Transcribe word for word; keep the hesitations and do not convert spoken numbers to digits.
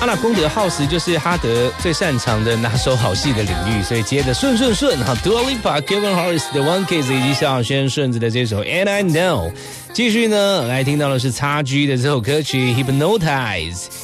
啊，那功德好时就是哈德最擅长的拿手好戏的领域，所以接着顺顺顺哈 Dua Lipa、Kevin Harris 的 One Kiss 以及萧亚轩顺子的这首 And I Know。继续呢，来听到的是 X G 的这首歌曲 Hypnotize。